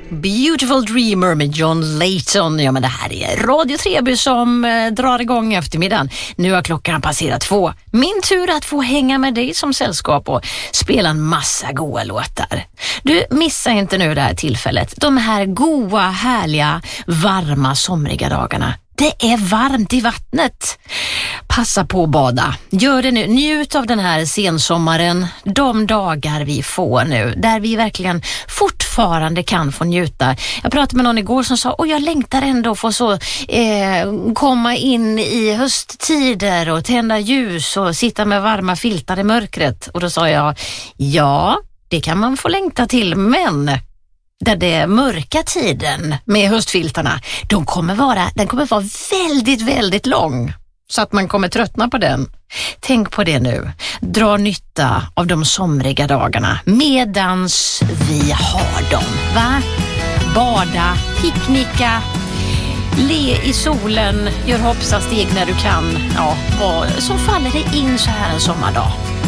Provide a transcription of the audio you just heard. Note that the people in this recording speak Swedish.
Beautiful Dreamer med John Layton. Ja, men det här är Radio Treby som drar igång eftermiddagen. Nu har klockan passerat 2. Min tur att få hänga med dig som sällskap och spela en massa goa låtar. Du, missa inte nu det här tillfället. De här goa, härliga, varma, somriga dagarna. Det är varmt i vattnet. Passa på att bada. Gör det nu. Njut av den här sensommaren. De dagar vi får nu. Där vi verkligen fortfarande kan få njuta. Jag pratade med någon igår som sa, jag längtar ändå få så komma in i hösttider och tända ljus och sitta med varma filtar i mörkret. Och då sa jag, ja, det kan man få längta till, men där det mörka tiden med höstfiltarna, den kommer vara väldigt, väldigt lång. Så att man kommer tröttna på den. Tänk på det nu. Dra nytta av de somriga dagarna medans vi har dem. Va? Bada, picknicka, le i solen, gör hoppsasteg när du kan. Ja, så faller det in så här en sommardag.